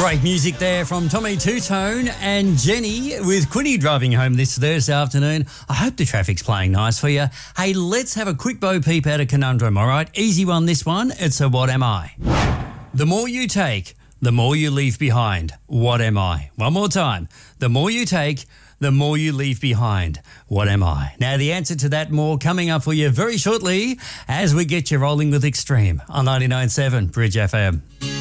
Great music there from Tommy Two-Tone and Jenny with Quinny driving home this Thursday afternoon. I hope the traffic's playing nice for you. Hey, let's have a quick bo peep at a conundrum, all right? Easy one, this one. It's a what am I? The more you take, the more you leave behind. What am I? One more time. The more you take, the more you leave behind. What am I? Now, the answer to that more coming up for you very shortly as we get you rolling with Extreme on 99.7 Bridge FM.